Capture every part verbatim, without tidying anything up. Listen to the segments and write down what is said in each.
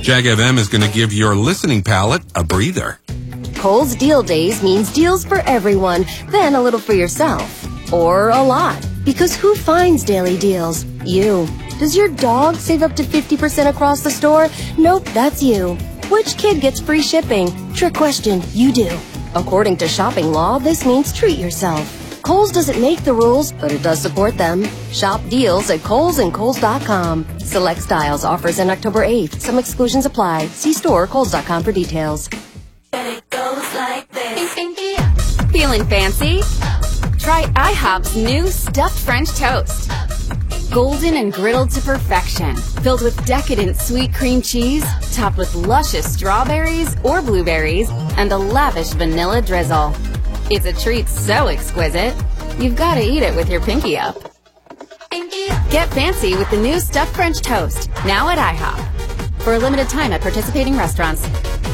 Jack F M is going to give your listening palate a breather. Kohl's Deal Days means deals for everyone, then a little for yourself. Or a lot. Because who finds daily deals? You. Does your dog save up to fifty percent across the store? Nope, that's you. Which kid gets free shipping? Trick question, you do. According to shopping law, this means treat yourself. Kohl's doesn't make the rules, but it does support them. Shop deals at Kohl's and Kohl's dot com. Select styles offers in October eighth. Some exclusions apply. See store Kohl's dot com for details. It goes like this. Feeling fancy? Try IHOP's new stuffed French toast. Golden and griddled to perfection. Filled with decadent sweet cream cheese, topped with luscious strawberries or blueberries, and a lavish vanilla drizzle. It's a treat so exquisite, you've got to eat it with your pinky up. Get fancy with the new stuffed French toast, now at IHOP. For a limited time at participating restaurants.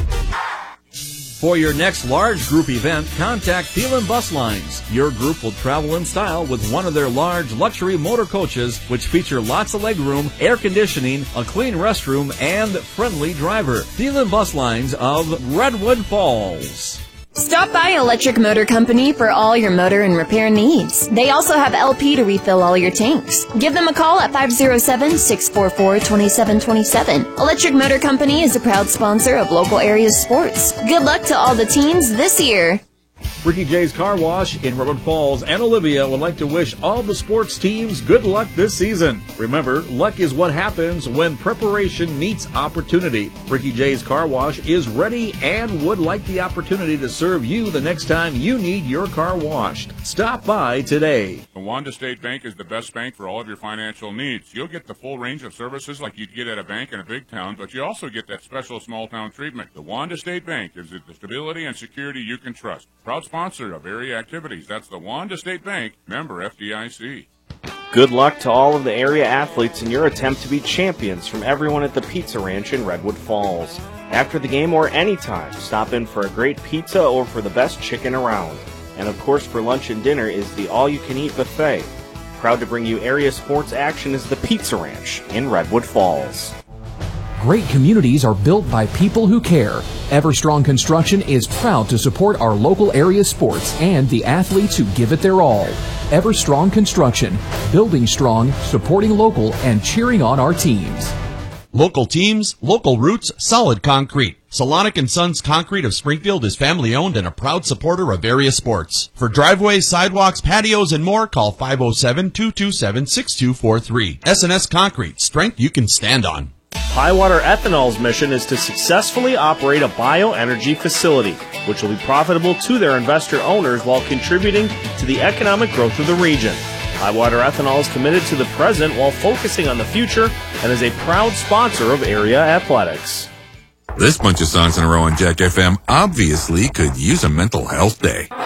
For your next large group event, contact Thielen Bus Lines. Your group will travel in style with one of their large luxury motor coaches, which feature lots of legroom, air conditioning, a clean restroom, and friendly driver. Thielen Bus Lines of Redwood Falls. Stop by Electric Motor Company for all your motor and repair needs. They also have L P to refill all your tanks. Give them a call at five oh seven, six four four, two seven two seven. Electric Motor Company is a proud sponsor of local area sports. Good luck to all the teams this year. Ricky J's Car Wash in Redwood Falls and Olivia would like to wish all the sports teams good luck this season. Remember, luck is what happens when preparation meets opportunity. Ricky J's Car Wash is ready and would like the opportunity to serve you the next time you need your car washed. Stop by today. The Wanda State Bank is the best bank for all of your financial needs. You'll get the full range of services like you'd get at a bank in a big town, but you also get that special small town treatment. The Wanda State Bank gives you the stability and security you can trust. Proud sponsor of area activities. That's the Wanda State Bank, member F D I C. Good luck to all of the area athletes in your attempt to be champions from everyone at the Pizza Ranch in Redwood Falls. After the game or anytime, stop in for a great pizza or for the best chicken around. And of course, for lunch and dinner is the all-you-can-eat buffet. Proud to bring you area sports action is the Pizza Ranch in Redwood Falls. Great communities are built by people who care. Everstrong Construction is proud to support our local area sports and the athletes who give it their all. Everstrong Construction, building strong, supporting local, and cheering on our teams. Local teams, local roots, solid concrete. Solonic and Sons Concrete of Springfield is family owned and a proud supporter of area sports. For driveways, sidewalks, patios, and more, call five oh seven, two two seven, six two four three. S and S Concrete, strength you can stand on. Highwater Ethanol's mission is to successfully operate a bioenergy facility, which will be profitable to their investor owners while contributing to the economic growth of the region. Highwater Ethanol is committed to the present while focusing on the future and is a proud sponsor of area athletics. This bunch of songs in a row on Jack F M obviously could use a mental health day.